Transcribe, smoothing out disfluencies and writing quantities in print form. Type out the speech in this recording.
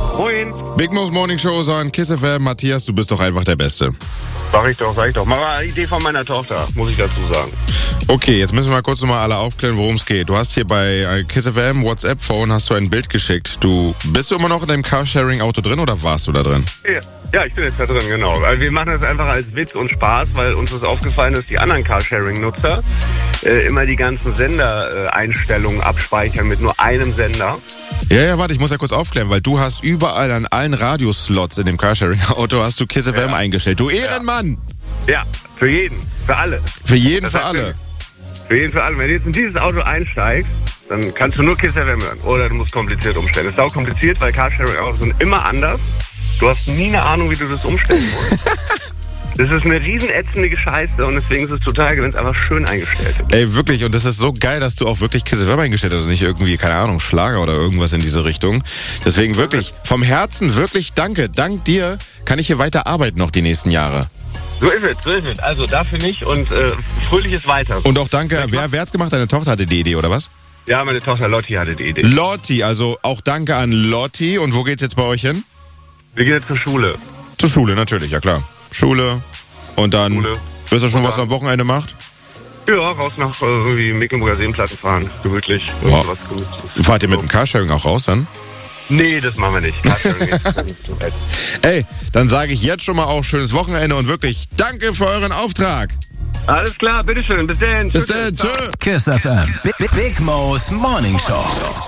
Moin. Big Mo's Morning Show an Kiss FM. Matthias, du bist doch einfach der Beste. Sag ich doch. Mal eine Idee von meiner Tochter, muss ich dazu sagen. Okay, jetzt müssen wir kurz nochmal alle aufklären, worum es geht. Du hast hier bei Kiss FM WhatsApp-Phone hast du ein Bild geschickt. Bist du immer noch in deinem Carsharing-Auto drin oder warst du da drin? Ja, ich bin jetzt da drin, genau. Also wir machen das einfach als Witz und Spaß, weil uns ist aufgefallen, dass die anderen Carsharing-Nutzer immer die ganzen Sendereinstellungen abspeichern mit nur einem Sender. Ja, warte, ich muss ja kurz aufklären, weil du hast überall an allen Radioslots in dem Carsharing-Auto hast du Kiss FM eingestellt. Du Ehrenmann! Ja, für jeden, für alle. Für jeden, Das für heißt, alle. Für jeden, für alle. Wenn du jetzt in dieses Auto einsteigst, dann kannst du nur Kiss FM hören. Oder du musst kompliziert umstellen. Das ist auch kompliziert, weil Carsharing-Autos sind immer anders. Du hast nie eine Ahnung, wie du das umstellen musst. Das ist eine riesen ätzende Scheiße und deswegen ist es total geil, wenn es einfach schön eingestellt ist. Ey, wirklich, und das ist so geil, dass du auch wirklich Kiss FM eingestellt hast und nicht irgendwie, keine Ahnung, Schlager oder irgendwas in diese Richtung. Deswegen wirklich, vom Herzen wirklich danke. Dank dir kann ich hier weiter arbeiten noch die nächsten Jahre. So ist es. Also dafür nicht und fröhliches Weiter. Und auch danke, wer hat's gemacht? Deine Tochter hatte die Idee, oder was? Ja, meine Tochter Lotti hatte die Idee. Lotti, also auch danke an Lotti. Und wo geht's jetzt bei euch hin? Wir gehen jetzt zur Schule. Zur Schule, natürlich, ja klar. Schule. Und dann, wisst ihr schon, was ihr am Wochenende macht? Ja, raus nach irgendwie Mecklenburger Seenplatten fahren. Gemütlich. Wow. Was Gemütliches. Fahrt ihr mit dem Carsharing auch raus dann? Nee, das machen wir nicht. Ey, dann sage ich jetzt schon mal auch schönes Wochenende und wirklich danke für euren Auftrag. Alles klar, bitteschön. Bis dann. Bis dann, tschö. Kiss FM. Big Mo's Morning Show.